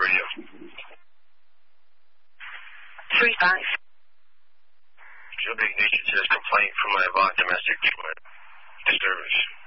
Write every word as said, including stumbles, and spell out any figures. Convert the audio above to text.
radio. Three five. Joe Big Nation says complaint from my Avant domestic disturbance.